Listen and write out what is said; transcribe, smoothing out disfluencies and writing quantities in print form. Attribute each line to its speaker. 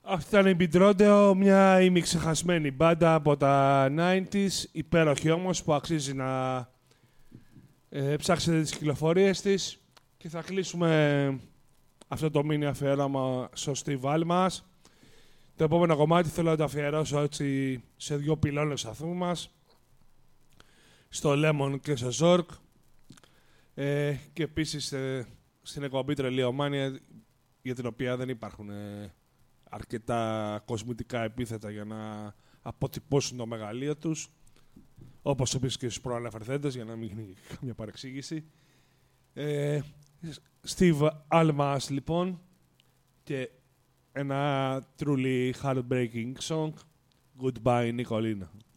Speaker 1: Αυτή ήταν η Beat μια ημιξεχασμένη μπάντα από τα 90s, υπέροχη όμως που αξίζει να ψάξετε τις κυκλοφορίες της. Και θα κλείσουμε αυτό το mini αφιέρωμα στο Steve Almas. Το επόμενο κομμάτι θέλω να το αφιερώσω έτσι σε δύο πυλώνες σταθμού μας, στο Lemon και στο Zork, και επίσης στην εκπομπή Τρελιομάνια, για την οποία δεν υπάρχουν αρκετά κοσμητικά επίθετα για να αποτυπώσουν το μεγαλείο τους, όπως επίσης και στους προαναφερθέντες, για να μην γίνει καμία παρεξήγηση. Steve Almas λοιπόν, και ένα truly heartbreaking song, Goodbye Nicolina.